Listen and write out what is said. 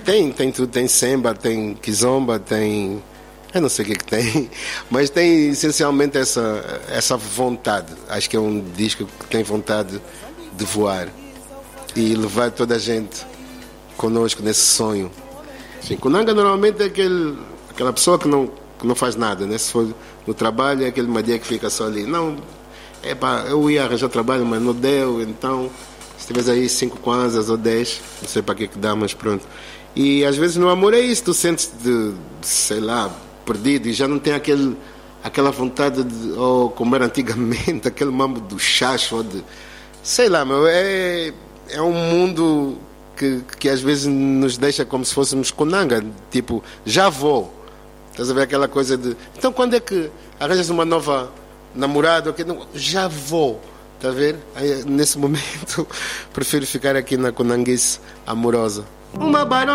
Tem tudo, tem samba, tem kizomba, tem... Eu não sei o que tem, mas tem essencialmente essa vontade. Acho que é um disco que tem vontade de voar e levar toda a gente conosco nesse sonho. Sim, Kunanga normalmente é aquela pessoa que não faz nada, né? Se for no trabalho é aquele madia que fica só ali. Não, eu ia arranjar trabalho, mas não deu, então se tiveres aí 5 kwanzas ou 10, não sei para que dá, mas pronto. E às vezes no amor é isso, tu sentes sei lá, perdido e já não tem aquela vontade de, como era antigamente, aquele mambo do chacho, sei lá, meu, é um mundo que às vezes nos deixa como se fôssemos Kunanga, tipo, já vou. Estás a ver aquela coisa de, então quando é que arranjas uma nova namorada? Já vou. Está a ver? Aí, nesse momento, prefiro ficar aqui na Kunanguice amorosa. Uma barão